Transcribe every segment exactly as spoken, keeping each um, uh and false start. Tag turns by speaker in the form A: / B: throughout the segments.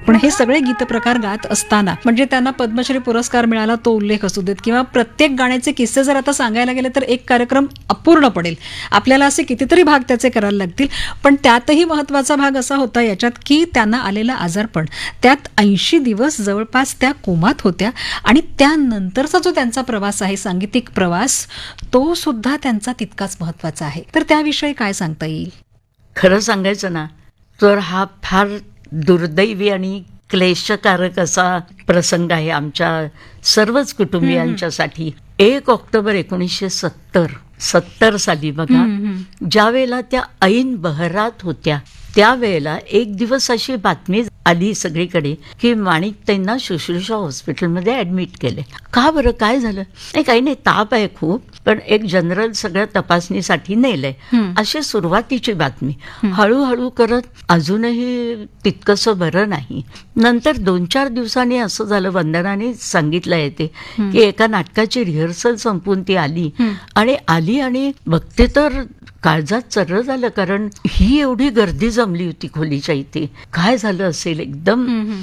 A: पण हे सगळे गीतप्रकार गात असताना म्हणजे त्यांना पद्मश्री पुरस्कार मिळाला तो उल्लेख असू देत किंवा प्रत्येक गाण्याचे किस्से जर आता सांगायला गेले तर एक कार्यक्रम अपूर्ण पडेल. आपल्याला असे कितीतरी भाग त्याचे करायला लागतील. पण त्यातही महत्वाचा भाग असा होता याच्यात की त्यांना आलेला आजारपण, त्यात ऐंशी दिवस जवळपास त्या कोमात होत्या आणि त्यानंतरचा जो त्यांचा प्रवास आहे, सांगीतिक प्रवास, तो सुद्धा त्यांचा तितकाच महत्वाचा आहे. तर त्याविषयी काय सांगता येईल?
B: खरं सांगायचं ना तर हा फार दुर्दैवी आणि क्लेशकारक असा प्रसंग आहे आमच्या सर्वच कुटुंबियांच्यासाठी. एक ऑक्टोबर एकोणीसशे सत्तर सत्तर साली बघा, ज्या वेळेला त्या ऐन बहरात होत्या त्यावेळेला एक दिवस अशी बातमी आली सगळीकडे की माणिकताईंना शुश्रूषा हॉस्पिटलमध्ये ऍडमिट केले. का बरं, काय झालं? नाही, काही नाही, ताप आहे खूप, पण एक जनरल सगळ्या तपासणीसाठी नेलंय, अशी सुरुवातीची बातमी. हळूहळू करत अजूनही तितकंसं बरं नाही. नंतर दोन चार दिवसांनी असं झालं, वंदनाने सांगितलं आहे ते की एका नाटकाची रिहर्सल संपून ती आली आणि आली आणि बघते तर काळजात चर्र झालं, कारण ही एवढी गर्दी जमली होती खोलीच्या इथे. काय झालं असेल एकदम?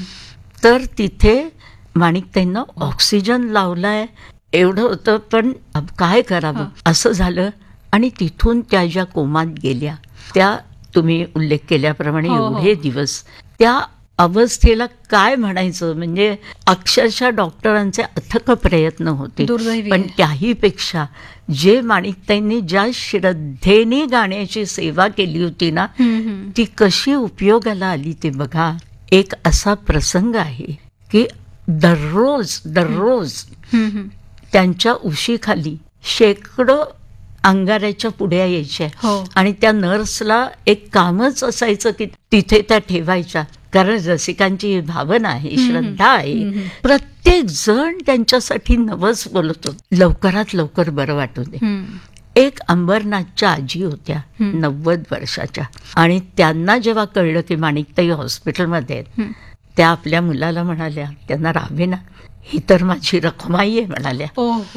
B: तर तिथे माणिकताईंना ऑक्सिजन लावलाय एवढं होतं, पण काय करावं असं झालं. आणि तिथून त्या ज्या कोमात गेल्या, त्या तुम्ही उल्लेख केल्याप्रमाणे एवढे दिवस त्या अवस्थेला काय म्हणायचं, म्हणजे अक्षरशः डॉक्टरांचे अथक प्रयत्न होते. पण त्याही पेक्षा जे माणिकताईंनी ज्या श्रद्धेने गाण्याची सेवा केली होती ना, ती कशी उपयोगाला आली ते बघा. एक असा प्रसंग आहे की दररोज दररोज त्यांच्या उशीखाली शेकडो अंगाऱ्याच्या पुड्या यायच्या आणि त्या नर्सला एक कामच असायचं की तिथे त्या ठेवायच्या, कारण रसिकांची भावना आहे, श्रद्धा आहे. प्रत्येक जण त्यांच्यासाठी नवस बोलतो, लवकरात लवकर बरं वाटू दे. एक अंबरनाथच्या आजी होत्या नव्वद वर्षाच्या, आणि त्यांना जेव्हा कळलं की माणिकताई हॉस्पिटलमध्ये आहेत, त्या आपल्या मुलाला म्हणाल्या, त्यांना रावे ना, ही तर माझी रखमाई आहे म्हणाल्या,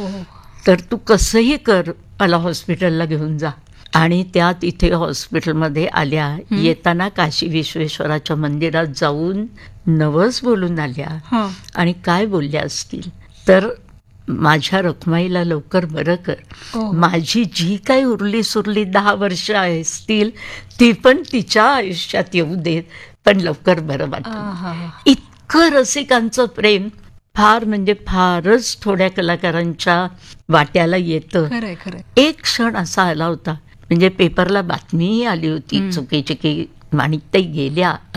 B: तर तू कसंही कर मला हॉस्पिटलला घेऊन जा. आणि त्या तिथे हॉस्पिटलमध्ये आल्या. येताना काशी विश्वेश्वराच्या मंदिरात जाऊन नवस बोलून आल्या. आणि काय बोलल्या असतील तर, माझ्या रखमाईला लवकर बरं कर, माझी जी काही उरली सुरली दहा वर्ष असतील ती पण तिच्या आयुष्यात येऊ देत, पण लवकर बरं वाटतं. इतकं रसिकांचं प्रेम फार म्हणजे फारच थोड्या कलाकारांच्या वाट्याला येतं. एक क्षण असा आला होता, म्हणजे पेपरला बातमीही आली होती चुकीची की माणिकताई गेल्या